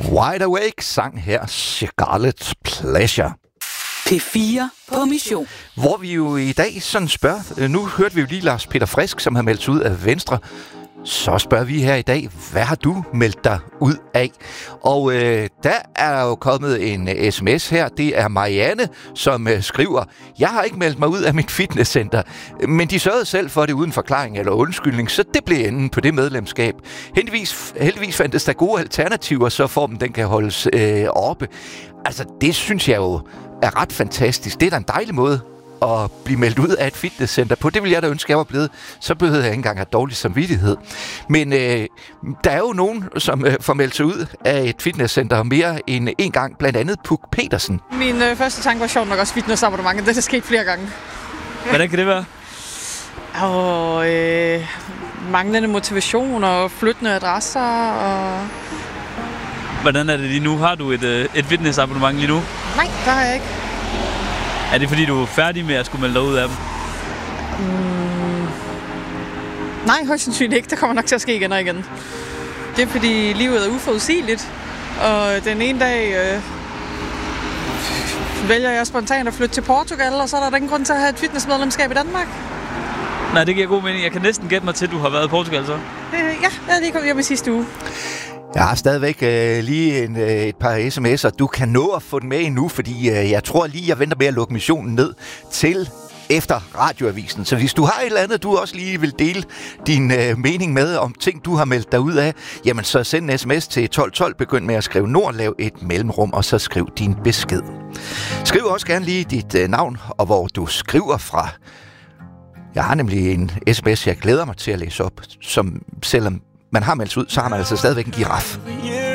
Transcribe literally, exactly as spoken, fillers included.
Wide Awake sang her Scarlet Pleasure. P fire på mission. Hvor vi jo i dag sådan spørger, nu hørte vi jo lige Lars Peter Frisk, som har meldt sig ud af Venstre. Så spørger vi her i dag, hvad har du meldt dig ud af? Og øh, der er jo kommet en uh, sms her. Det er Marianne, som uh, skriver, jeg har ikke meldt mig ud af mit fitnesscenter, men de sørgede selv for det uden forklaring eller undskyldning, så det blev enden på det medlemskab. Heldigvis, heldigvis fandtes der gode alternativer, så formen den kan holdes øh, oppe. Altså, det synes jeg jo er ret fantastisk. Det er da en dejlig måde at blive meldt ud af et fitnesscenter på. Det ville jeg da ønske, jeg var blevet. Så behøvede jeg ikke engang have dårlig samvittighed. Men øh, der er jo nogen, som øh, får meldt sig ud af et fitnesscenter mere end en gang. Blandt andet Puk Petersen. Min øh, første tanke var sjovt nok også fitnessabonnement. Det er sket flere gange. Hvordan kan det være? Og øh, manglende motivation og flyttende adresser. Og... Hvordan er det lige nu? Har du et, øh, et fitnessabonnement lige nu? Nej, det har jeg ikke. Er det fordi, du er færdig med at skulle melde dig ud af dem? Mm. Nej, højst sandsynligt ikke. Det kommer nok til at ske igen og igen. Det er fordi livet er uforudsigeligt. Og den ene dag øh, vælger jeg spontant at flytte til Portugal, og så er der ingen grund til at have et fitnessmedlemskab i Danmark. Nej, det giver god mening. Jeg kan næsten gætte mig til, at du har været i Portugal så. Øh, ja, jeg er lige kommet hjem i sidste uge. Jeg har stadigvæk øh, lige en, øh, et par sms'er. Du kan nå at få den med endnu, fordi øh, jeg tror lige, jeg venter med at lukke missionen ned til efter radioavisen. Så hvis du har et eller andet, du også lige vil dele din øh, mening med om ting, du har meldt dig ud af, jamen så send en sms til tolv tolv. Begynd med at skrive Nord, lav et mellemrum, og så skriv din besked. Skriv også gerne lige dit øh, navn, og hvor du skriver fra. Jeg har nemlig en sms, jeg glæder mig til at læse op, som selvom man har meldt ud, så har man altså stadigvæk en giraf.